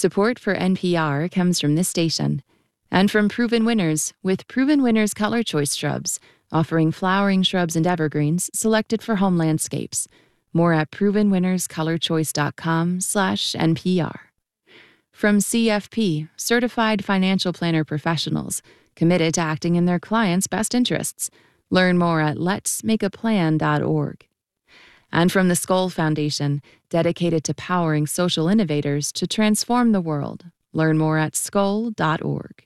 Support for NPR comes from this station and from Proven Winners with Proven Winners Color Choice Shrubs, offering flowering shrubs and evergreens selected for home landscapes. More at provenwinnerscolorchoice.com/NPR. From CFP, Certified Financial Planner Professionals, committed to acting in their clients' best interests. Learn more at letsmakeaplan.org. And from the Skoll Foundation, dedicated to powering social innovators to transform the world. Learn more at skoll.org.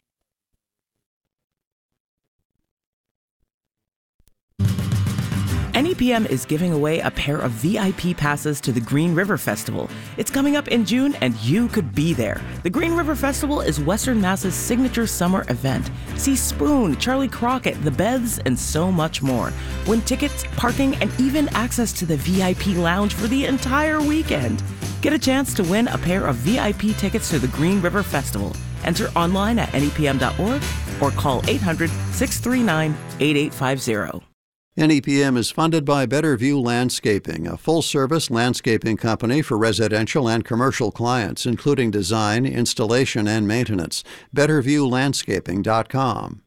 NEPM is giving away a pair of VIP passes to the Green River Festival. It's coming up in June, and you could be there. The Green River Festival is Western Mass's signature summer event. See Spoon, Charlie Crockett, The Beths, and so much more. Win tickets, parking, and even access to the VIP lounge for the entire weekend. Get a chance to win a pair of VIP tickets to the Green River Festival. Enter online at nepm.org or call 800-639-8850. NEPM is funded by Better View Landscaping, a full-service landscaping company for residential and commercial clients, including design, installation, and maintenance. BetterViewLandscaping.com.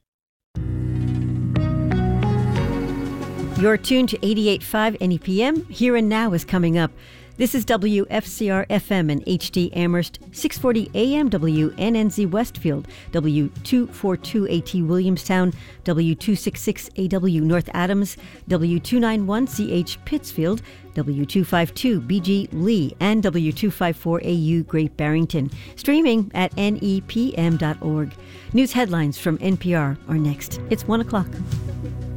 You're tuned to 88.5 NEPM. Here and Now is coming up. This is WFCR-FM and HD Amherst, 640 AM WNNZ Westfield, W242AT Williamstown, W266AW North Adams, W291CH Pittsfield, W252BG Lee, and W254AU Great Barrington. Streaming at nepm.org. News headlines from NPR are next. It's 1 o'clock.